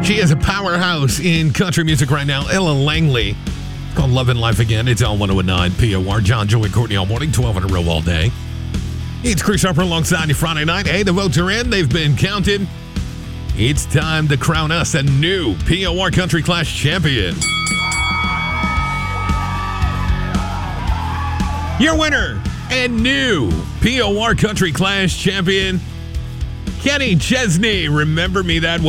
She is a powerhouse in country music right now. Ella Langley. It's called Love and Life Again. It's on 109 POR. John, Joey, Courtney all morning, 12 in a row all day. It's Chris Harper alongside you Friday night. Hey, the votes are in. They've been counted. It's time to crown us a new POR Country Clash champion. Your winner and new POR Country Clash champion, Kenny Chesney. Remember me that way.